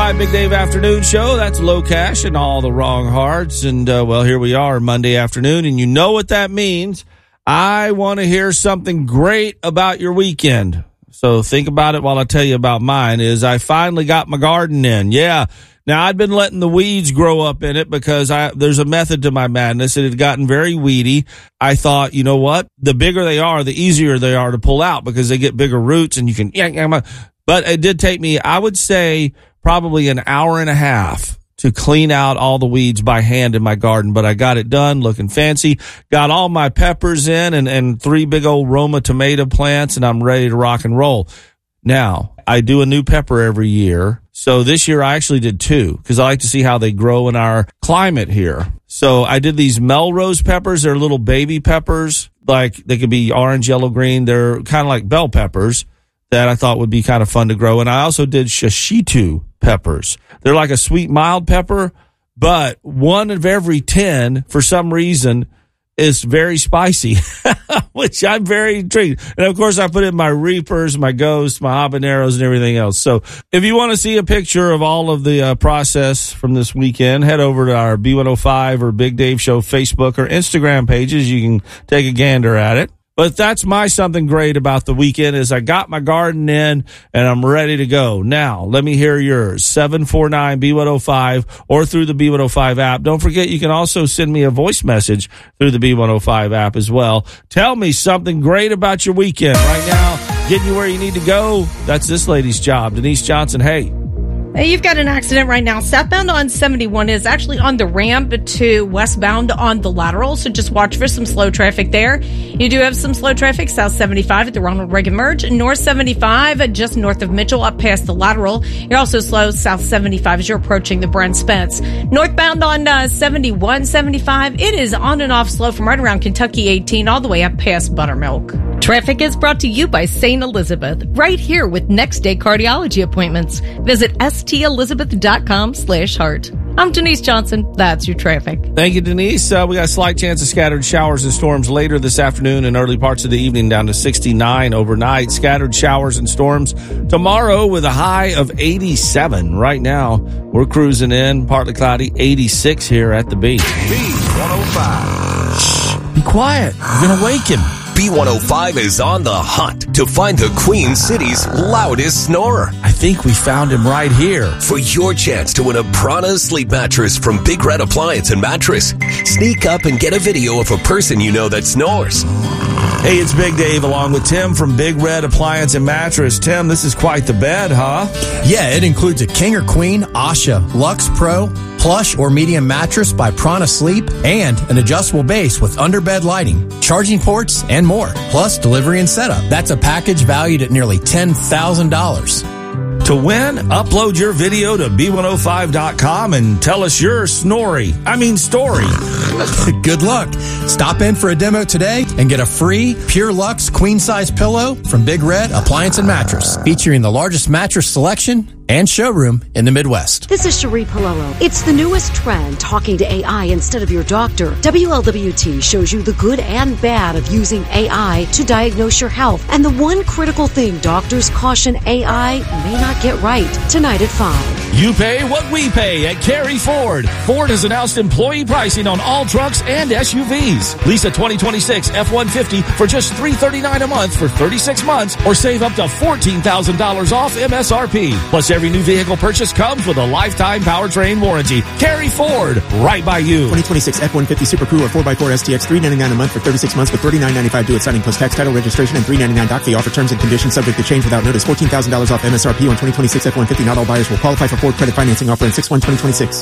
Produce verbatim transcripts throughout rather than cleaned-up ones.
five Big Dave Afternoon Show. That's Low Cash and All the Wrong Hearts. And, uh, well, here we are Monday afternoon, and you know what that means. I want to hear something great about your weekend. So think about it while I tell you about mine. Is I finally got my garden in. Yeah. Now, I'd been letting the weeds grow up in it because I there's a method to my madness. It had gotten very weedy. I thought, you know what? The bigger they are, the easier they are to pull out because they get bigger roots and you can, yeah, yeah. But it did take me, I would say, probably an hour and a half to clean out all the weeds by hand in my garden. But I got it done, looking fancy. Got all my peppers in and, and three big old Roma tomato plants, and I'm ready to rock and roll. Now, I do a new pepper every year. So this year I actually did two because I like to see how they grow in our climate here. So I did these Melrose peppers. They're little baby peppers. Like they could be orange, yellow, green. They're kind of like bell peppers that I thought would be kind of fun to grow. And I also did shishito peppers. They're like a sweet, mild pepper, but one of every ten, for some reason, is very spicy, which I'm very intrigued. And, of course, I put in my Reapers, my Ghosts, my Habaneros, and everything else. So if you want to see a picture of all of the uh, process from this weekend, head over to our B one oh five or Big Dave Show Facebook or Instagram pages. You can take a gander at it. But that's my something great about the weekend is I got my garden in and I'm ready to go. Now, let me hear yours. seven four nine B one oh five or through the B one oh five app. Don't forget, you can also send me a voice message through the B one oh five app as well. Tell me something great about your weekend. Right now, getting you where you need to go, that's this lady's job. Denise Johnson, hey. Hey, you've got an accident right now. Southbound on seventy-one is actually on the ramp to westbound on the lateral, so just watch for some slow traffic there. You do have some slow traffic south seventy-five at the Ronald Reagan Merge, north seventy-five just north of Mitchell up past the lateral. You're also slow south seventy-five as you're approaching the Brent Spence. Northbound on uh, seventy-one seventy-five, it is on and off slow from right around Kentucky eighteen all the way up past Buttermilk. Traffic is brought to you by Saint Elizabeth, right here with next day cardiology appointments. Visit stelizabeth.com slash heart. I'm Denise Johnson. That's your traffic. Thank you, Denise. Uh, we got a slight chance of scattered showers and storms later this afternoon and early parts of the evening, down to sixty-nine overnight. Scattered showers and storms tomorrow with a high of eighty-seven. Right now, we're cruising in, partly cloudy, eighty-six here at the B. B one oh five. Shh, be quiet. You're going to wake him. B one oh five is on the hunt to find the Queen City's loudest snorer. I think we found him right here. For your chance to win a Prana sleep mattress from Big Red Appliance and Mattress, sneak up and get a video of a person you know that snores. Hey, it's Big Dave along with Tim from Big Red Appliance and Mattress. Tim, this is quite the bed, huh? Yeah, it includes a king or queen, Asha, Lux Pro, plush or medium mattress by Prana Sleep, and an adjustable base with underbed lighting, charging ports, and more. Plus delivery and setup. That's a package valued at nearly ten thousand dollars. To win, upload your video to B one oh five dot com and tell us your snory. I mean story. Good luck. Stop in for a demo today and get a free Pure Luxe queen size pillow from Big Red Appliance and Mattress, featuring the largest mattress selection and showroom in the Midwest. This is Cherie Palello. It's the newest trend, talking to A I instead of your doctor. W L W T shows you the good and bad of using A I to diagnose your health. And the one critical thing doctors caution A I may not get right. Tonight at five. You pay what we pay at Carey Ford. Ford has announced employee pricing on all trucks and S U Vs. Lease a twenty twenty-six F one fifty for just three hundred thirty-nine dollars a month for thirty-six months, or save up to fourteen thousand dollars off M S R P. Plus, every new vehicle purchase comes with a lifetime powertrain warranty. Carey Ford, right by you. twenty twenty-six F one fifty Super Crew or four by four S T X, three hundred ninety-nine dollars a month for thirty-six months with thirty-nine ninety-five due at signing plus tax, title, registration, and three hundred ninety-nine dollars doc fee. Offer terms and conditions subject to change without notice. fourteen thousand dollars off M S R P on twenty twenty-six F one fifty. Not all buyers will qualify for Ford credit financing offer in six one twenty twenty-six.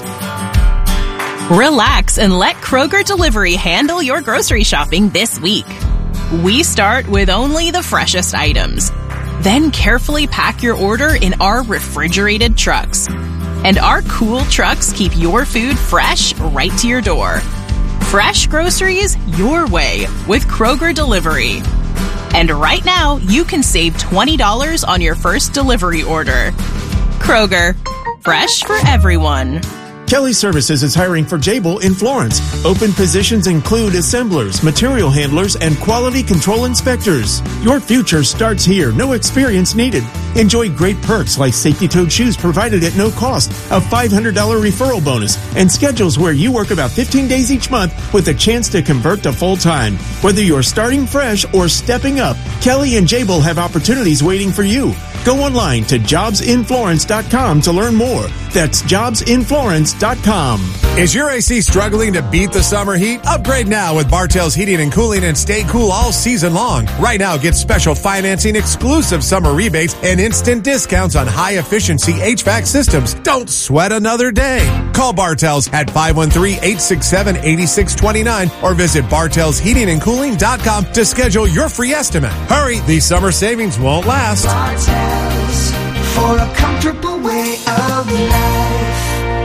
Relax and let Kroger Delivery handle your grocery shopping this week. We start with only the freshest items. Then carefully pack your order in our refrigerated trucks. And our cool trucks keep your food fresh right to your door. Fresh groceries your way with Kroger Delivery. And right now, you can save twenty dollars on your first delivery order. Kroger, fresh for everyone. Kelly Services is hiring for Jabil in Florence. Open positions include assemblers, material handlers, and quality control inspectors. Your future starts here. No experience needed. Enjoy great perks like safety-toed shoes provided at no cost, a five hundred dollars referral bonus, and schedules where you work about fifteen days each month with a chance to convert to full-time. Whether you're starting fresh or stepping up, Kelly and Jabil have opportunities waiting for you. Go online to jobs in florence dot com to learn more. That's jobs in florence dot com. Is your A C struggling to beat the summer heat? Upgrade now with Bartell's Heating and Cooling and stay cool all season long. Right now, get special financing, exclusive summer rebates, and instant discounts on high-efficiency H V A C systems. Don't sweat another day. Call Bartell's at five one three, eight six seven, eight six two nine or visit bartells heating and cooling dot com to schedule your free estimate. Hurry, these summer savings won't last. Bartell's, for a comfortable way of life.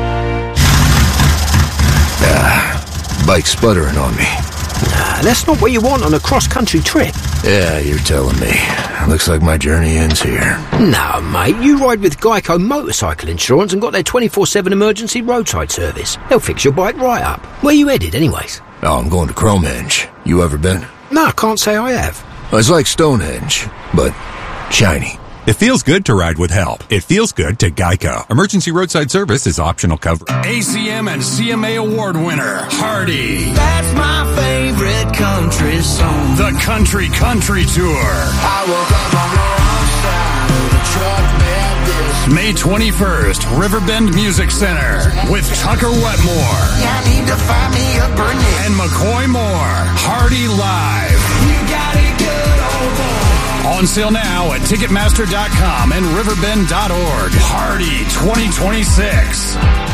Ah, bike's sputtering on me. Nah, that's not what you want on a cross-country trip. Yeah, you're telling me. Looks like my journey ends here. No, mate, you ride with Geico Motorcycle Insurance and got their twenty-four seven emergency roadside service. They'll fix your bike right up. Where you headed, anyways? Oh, I'm going to Cromenge. You ever been? No, I can't say I have. Well, it's like Stonehenge, but shiny. It feels good to ride with help. It feels good to Geico. Emergency roadside service is optional coverage. A C M and C M A award winner, Hardy. That's my favorite country song. The Country Country Tour. I woke up on the wrong side of the truck bed this May twenty-first, Riverbend Music Center with Tucker Wetmore. I need to find me a Burnett. And McCoy Moore. Hardy Live. You got it good, old boy. On sale now at Ticketmaster dot com and Riverbend dot org. Hardy twenty twenty-six.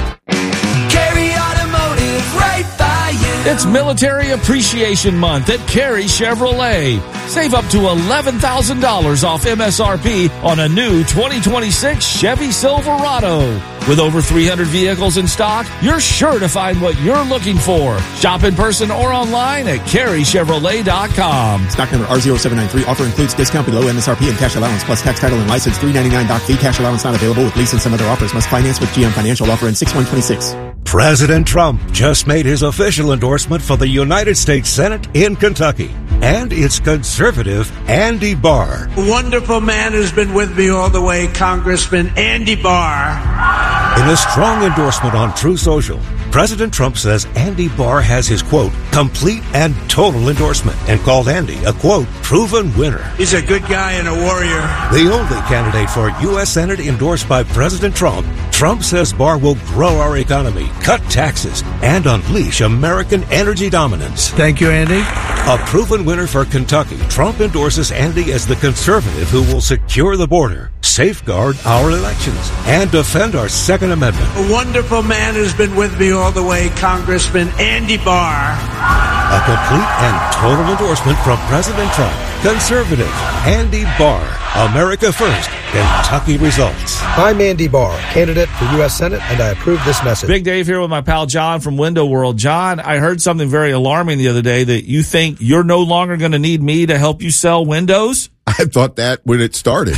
Carry Automotive, right by you. It's Military Appreciation Month at Carey Chevrolet. Save up to eleven thousand dollars off M S R P on a new twenty twenty-six Chevy Silverado. With over three hundred vehicles in stock, you're sure to find what you're looking for. Shop in person or online at Carey Chevrolet dot com. Stock number R zero seven nine three. Offer includes discount below M S R P and cash allowance plus tax, title, and license. three ninety-nine doc fee. Cash allowance not available with lease and some other offers. Must finance with G M Financial. Offer in six one twenty-six. President Trump just made his official endorsement for the United States Senate in Kentucky. And it's conservative Andy Barr. A wonderful man who's been with me all the way, Congressman Andy Barr. In a strong endorsement on True Social, President Trump says Andy Barr has his, quote, complete and total endorsement, and called Andy a, quote, proven winner. He's a good guy and a warrior. The only candidate for U S Senate endorsed by President Trump, Trump says Barr will grow our economy, cut taxes, and unleash American energy dominance. Thank you, Andy. A proven winner for Kentucky, Trump endorses Andy as the conservative who will secure the border, safeguard our elections, and defend our Second Amendment. A wonderful man who's been with me all the way, Congressman Andy Barr. A complete and total endorsement from President Trump. Conservative Andy Barr. America First. Kentucky results. I'm Andy Barr, candidate for U S Senate, and I approve this message. Big Dave here with my pal John from Window World. John, I heard something very alarming the other day that you think you're no longer going to need me to help you sell windows? I thought that when it started.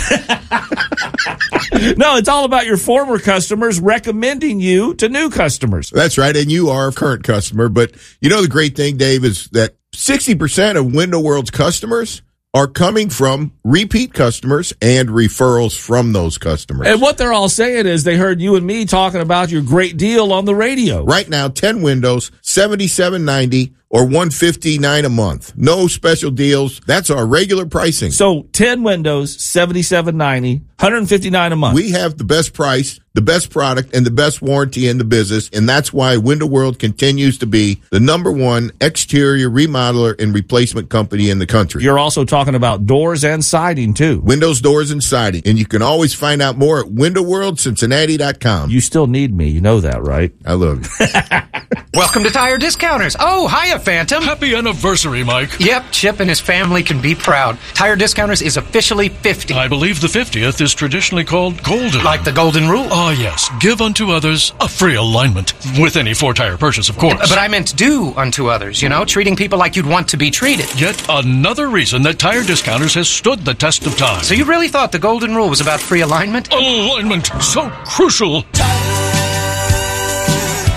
No, it's all about your former customers recommending you to new customers. That's right, and you are a current customer. But you know the great thing, Dave, is that sixty percent of Window World's customers are coming from repeat customers and referrals from those customers. And what they're all saying is they heard you and me talking about your great deal on the radio. Right now, ten windows, seventy-seven ninety or one hundred fifty-nine a month. No special deals. That's our regular pricing. So ten windows, seventy-seven ninety, one hundred fifty-nine a month. We have the best price, the best product, and the best warranty in the business, and that's why Window World continues to be the number one exterior remodeler and replacement company in the country. You're also talking about doors and siding, too. Windows, doors, and siding. And you can always find out more at window world cincinnati dot com. You still need me. You know that, right? I love you. Welcome to Tire Discounters. Oh, hiya, Phantom. Happy anniversary, Mike. Yep, Chip and his family can be proud. Tire Discounters is officially fifty. I believe the fiftieth is traditionally called golden. Like the golden rule? Ah, yes. Give unto others a free alignment. With any four-tire purchase, of course. But I meant do unto others, you know, treating people like you'd want to be treated. Yet another reason that Tire Discounters has stood the test of time. So you really thought the golden rule was about free alignment? Alignment, so crucial.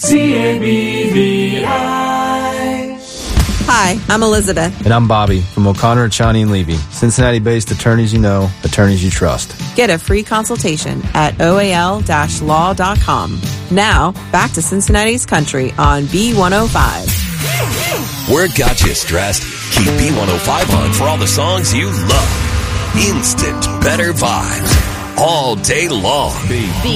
C A B V I. Hi, I'm Elizabeth. And I'm Bobby from O'Connor, Chani, and Levy. Cincinnati-based attorneys you know, attorneys you trust. Get a free consultation at O A L law dot com. Now, back to Cincinnati's Country on B one oh five. Work got you stressed? Keep B one oh five on for all the songs you love. Instant better vibes all day long. B.